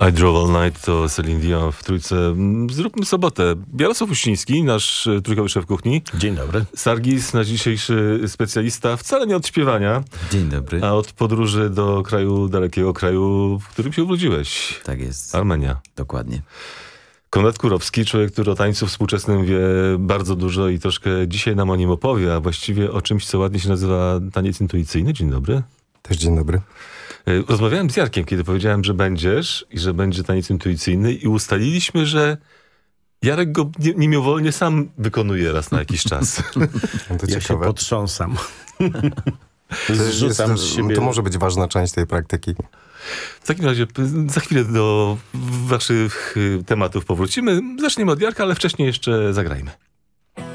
I Drove All Night to Celine Dion w Trójce. Zróbmy sobotę. Jarosław Uściński, nasz trójkowy szef kuchni. Dzień dobry. Sargis, nasz dzisiejszy specjalista, wcale nie od śpiewania, Dzień dobry. a od podróży do kraju, dalekiego kraju, w którym się urodziłeś. Tak jest. Armenia. Dokładnie. Konrad Kurowski, człowiek, który o tańcu współczesnym wie bardzo dużo i troszkę dzisiaj nam o nim opowie, a właściwie o czymś, co ładnie się nazywa taniec intuicyjny. Dzień dobry. Też dzień dobry. Rozmawiałem z Jarkiem, kiedy powiedziałem, że będziesz i że będzie taniec intuicyjny i ustaliliśmy, że Jarek go mimowolnie sam wykonuje raz na jakiś czas. No to Ja ciekawe. się potrząsam. To Zrzucam z siebie. To może być ważna część tej praktyki. W takim razie za chwilę do waszych tematów powrócimy. Zaczniemy od Jarka, ale wcześniej jeszcze zagrajmy.